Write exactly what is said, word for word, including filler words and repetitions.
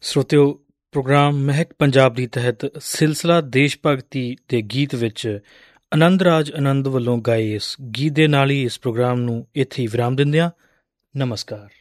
ਸਰੋਤਿਓ, programme ਮਹਿਕ ਪੰਜਾਬ ਦੀ ਤਹਿਤ ਸਿਲਸਿਲਾ ਦੇਸ਼ ਭਗਤੀ ਦੇ ਗੀਤ ਵਿੱਚ ਆਨੰਦ ਰਾਜ ਆਨੰਦ ਵੱਲੋਂ ਗਾਏ ਇਸ ਗੀਤ ਦੇ ਨਾਲ ਹੀ ਇਸ ਪ੍ਰੋਗਰਾਮ ਨੂੰ ਇੱਥੇ ਹੀ ਵਿਰਾਮ ਦਿੰਦੇ ਹਾਂ। ਨਮਸਕਾਰ।